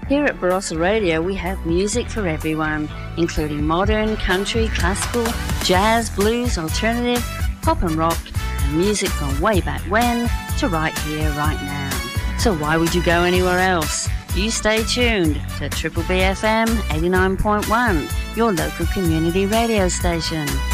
Here at Barossa Radio, we have music for everyone, including modern, country, classical, jazz, blues, alternative, pop and rock, and music from way back when to right here, right now. So why would you go anywhere else? You stay tuned to Triple B FM 89.1, your local community radio station.